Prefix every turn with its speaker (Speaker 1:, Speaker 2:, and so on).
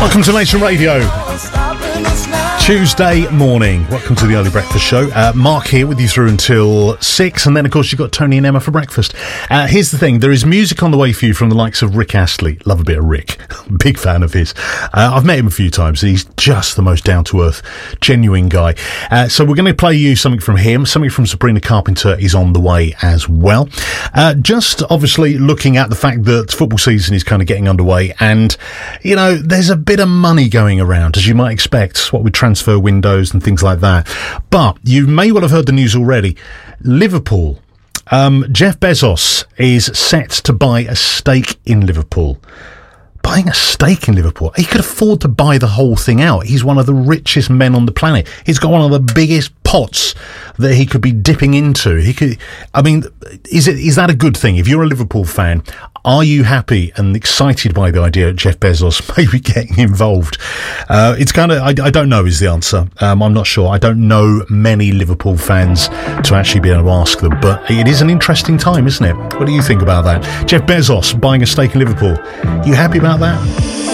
Speaker 1: Welcome to Nation Radio. Tuesday morning. Welcome to the Early Breakfast Show. Mark here with you through until 6, and then of course you've got Tony and Emma for breakfast. Here's the thing, there is music on the way for you from the likes of Rick Astley. Love a bit of Rick. Big fan of his. I've met him a few times. He's just the most down-to-earth, genuine guy. So we're going to play you something from him. Something from Sabrina Carpenter is on the way as well. Just obviously looking at the fact that football season is kind of getting underway, and, you know, there's a bit of money going around, as you might expect, what with transfer windows and things like that. But you may well have heard the news already. Liverpool. Jeff Bezos is set to buy a stake in Liverpool. Buying a stake in Liverpool. He could afford to buy the whole thing out. He's one of the richest men on the planet. He's got one of the biggest pots that he could be dipping into. He could. I mean, is that a good thing? If you're a Liverpool fan, are you happy and excited by the idea of Jeff Bezos maybe getting involved? It's kind of, I don't know is the answer. I'm not sure. I don't know many Liverpool fans to actually be able to ask them, but it is an interesting time, isn't it? What do you think about that? Jeff Bezos buying a stake in Liverpool. You happy about that?